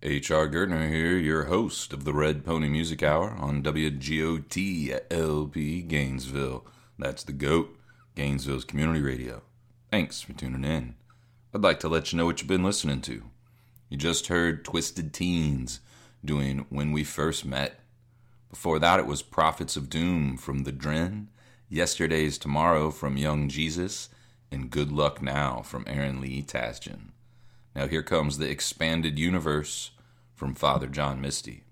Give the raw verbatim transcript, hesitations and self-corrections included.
H R. Gertner here, your host of the Red Pony Music Hour on W G O T L P Gainesville. That's the GOAT, Gainesville's community radio. Thanks for tuning in. I'd like to let you know what you've been listening to. You just heard Twisted Teens doing When We First Met. Before that, it was Prophets of Doom from The Dren, Yesterday's Tomorrow from Young Jesus, and Good Luck Now from Aaron Lee Tasjan. Now here comes the Expanded Universe from Father John Misty.